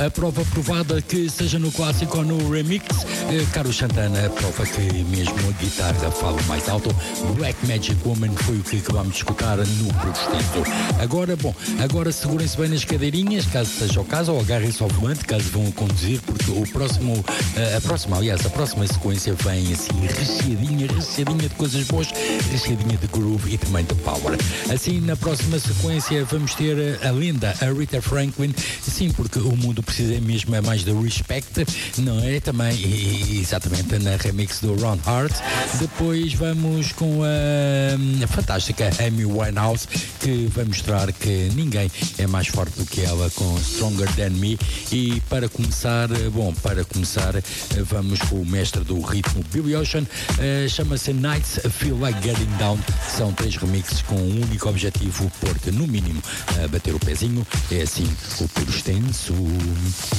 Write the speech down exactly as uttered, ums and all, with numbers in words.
a prova provada que seja no clássico ou no remix, uh, Carlos Santana prova que mesmo a guitarra fala mais alto. Black Magic Woman foi o que acabámos de escutar no prostezo. Agora, bom, agora segurem-se bem nas cadeirinhas, caso seja o caso, ou agarrem-se ao volante, caso vão a conduzir, porque o próximo, uh, a próxima, aliás, a próxima sequência vem assim, recheadinha, recheadinha de coisas boas, recheadinha de groove e também de power. Assim, na próxima sequência vamos ter a lenda, a Rita Franklin, sim, porque o mundo precisa mesmo é mais de respect, não é? Também, e, exatamente, na remix do Ron Hart. Depois vamos com a, a fantástica Amy Winehouse, que vai mostrar que ninguém é mais forte do que ela com Stronger Than Me. E para começar, bom, para começar, vamos com o mestre do ritmo, Billy Ocean, uh, chama-se Nights Feel Like Getting Down. São três remixes com um único objetivo, pôr-te no mínimo a bater o pezinho. É assim o puro extenso.